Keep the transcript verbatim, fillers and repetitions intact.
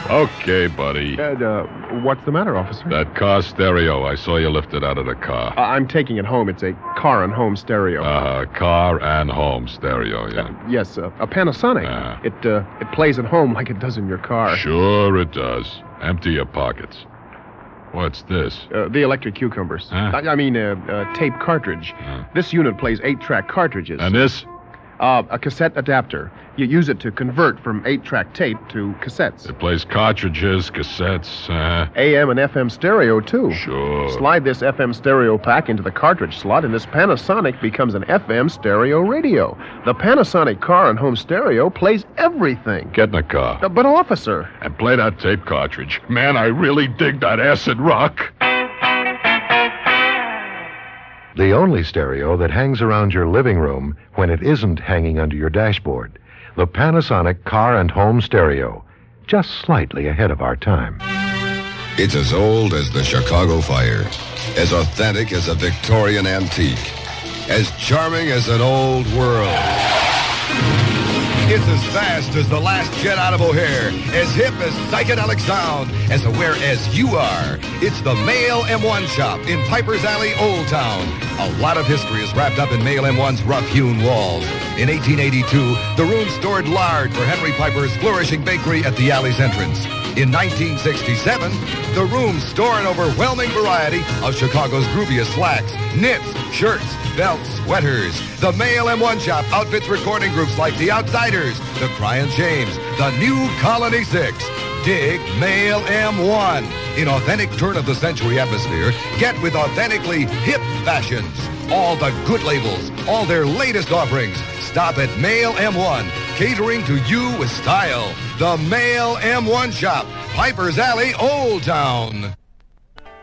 Okay, buddy. Uh, uh, what's the matter, officer? That car stereo. I saw you lift it out of the car. Uh, I'm taking it home. It's a car and home stereo. Uh, car and home stereo, yeah. Uh, yes, uh, a Panasonic. Uh. It uh, it plays at home like it does in your car. Sure it does. Empty your pockets. What's this? Uh, the electric cucumbers. Huh? I, I mean, uh, uh, tape cartridge. Huh. This unit plays eight-track cartridges. And this? Uh, a cassette adapter. You use it to convert from eight-track tape to cassettes. It plays cartridges, cassettes, uh... A M and F M stereo, too. Sure. Slide this F M stereo pack into the cartridge slot, and this Panasonic becomes an F M stereo radio. The Panasonic car and home stereo plays everything. Get in the car. Uh, but, officer... And play that tape cartridge. Man, I really dig that acid rock. The only stereo that hangs around your living room when it isn't hanging under your dashboard. The Panasonic car and home stereo. Just slightly ahead of our time. It's as old as the Chicago Fire, as authentic as a Victorian antique, as charming as an old world. It's as fast as the last jet out of O'Hare, as hip as psychedelic sound, as aware as you are. It's the Mail M one shop in Piper's Alley, Old Town. A lot of history is wrapped up in Mail M one's rough-hewn walls. In eighteen eighty-two, the room stored lard for Henry Piper's flourishing bakery at the alley's entrance. In nineteen sixty-seven, the room store an overwhelming variety of Chicago's grooviest slacks, knits, shirts, belts, sweaters. The Mail M one shop outfits recording groups like The Outsiders, The Crying James, The New Colony Six. Dig Mail M one. In authentic turn-of-the-century atmosphere, get with authentically hip fashions. All the good labels, all their latest offerings. Stop at Mail M one, catering to you with style. The Mail M one shop, Piper's Alley, Old Town.